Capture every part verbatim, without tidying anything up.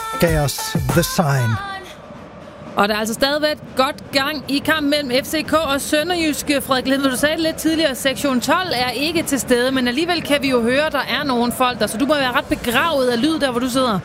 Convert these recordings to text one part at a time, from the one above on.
gav os The Sign. Og der er altså stadigvæk godt gang i kampen mellem F C K og Sønderjyske. Frederik Linde, du sagde det lidt tidligere, sektion tolv er ikke til stede, men alligevel kan vi jo høre, at der er nogen folk der, så du må være ret begravet af lyd der, hvor du sidder.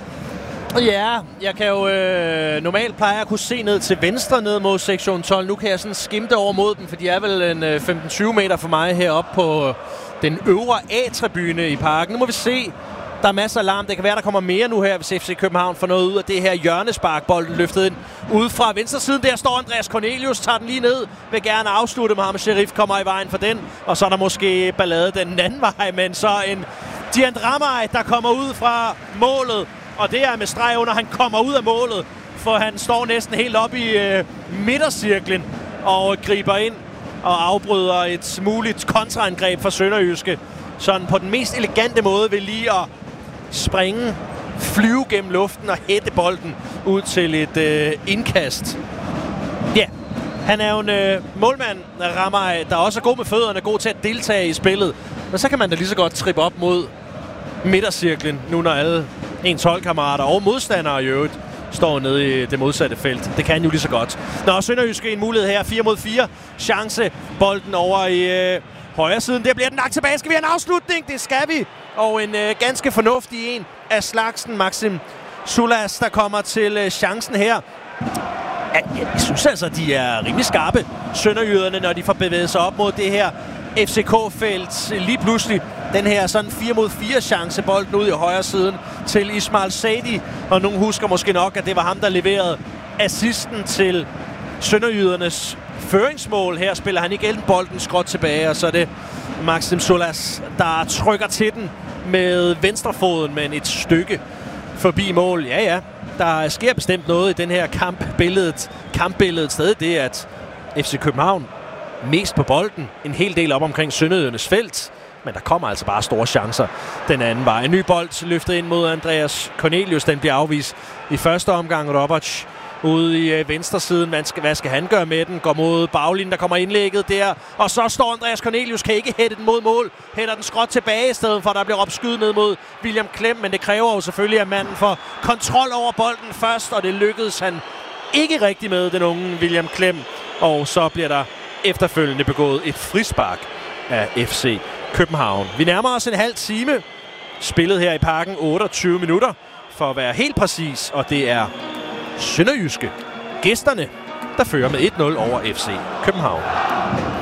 Ja, jeg kan jo øh, normalt pleje at kunne se ned til venstre ned mod sektion tolv. Nu kan jeg sådan skimte over mod dem, for de er vel en øh, femten til tyve meter for mig heroppe på den øvre A-tribune i parken. Nu må vi se. Der er masser af larm. Det kan være, der kommer mere nu her, hvis F C København får noget ud af det her hjørnespark. Bolden løftet ind ude fra venstre siden. Der står Andreas Cornelius, tager den lige ned. Vil gerne afslutte. Mohamed Sherif kommer i vejen for den. Og så er der måske ballade den anden vej. Men så en Dian Ramay, der kommer ud fra målet. Og det er med streg under, han kommer ud af målet. For han står næsten helt op i øh, midtercirklen og griber ind og afbryder et muligt kontraangreb for Sønderjyske. Sådan på den mest elegante måde vil lige at springe, flyve gennem luften og hætte bolden ud til et øh, indkast. Ja, yeah. Han er jo en øh, målmand, Ramay, der også er god med fødderne, god til at deltage i spillet. Men så kan man da lige så godt trippe op mod midtercirklen, nu når alle ens holdkammerater og modstandere i øvrigt står nede i det modsatte felt. Det kan han jo lige så godt. Nå, Sønderjyske en mulighed her, fire mod fire. Chance, bolden over i øh, højre siden. Der bliver den lagt tilbage. Skal vi have en afslutning? Det skal vi. Og en øh, ganske fornuftig en af slagsen, Maxim Sulas, der kommer til øh, chancen her. Ja, jeg synes altså, de er rimelig skarpe, sønderjyderne, når de får bevæget sig op mod det her F C K-felt. Lige pludselig den her sådan fire mod fire chance, bolden ud i højre siden til Ismail Sadi. Og nogen husker måske nok, at det var ham, der leverede assisten til sønderjydernes føringsmål. Her spiller han igen bolden skråt tilbage, og så er det Maxim Sulas, der trykker til den med venstrefoden, men et stykke forbi mål. Ja, ja, der sker bestemt noget i den her kampbilledet. Kampbilledet stadig det, at F C København mest på bolden, en hel del op omkring sønderjydernes felt, men der kommer altså bare store chancer den anden vej. En ny bold løftet ind mod Andreas Cornelius, den bliver afvist i første omgang. Roberts ude i øh, venstre siden. Hvad skal, hvad skal han gøre med den? Går mod baglinjen, der kommer indlægget der. Og så står Andreas Cornelius, kan ikke hætte den mod mål. Hætter den skråt tilbage i stedet for, der bliver råbt skyd ned mod William Klem. Men det kræver jo selvfølgelig, at manden får kontrol over bolden først, og det lykkedes han ikke rigtig med, den unge William Klem. Og så bliver der efterfølgende begået et frispark af F C København. Vi nærmer os en halv time. Spillet her i parken otteogtyve minutter, for at være helt præcis. Og det er Sønderjyske, gæsterne, der fører med et nul over F C København.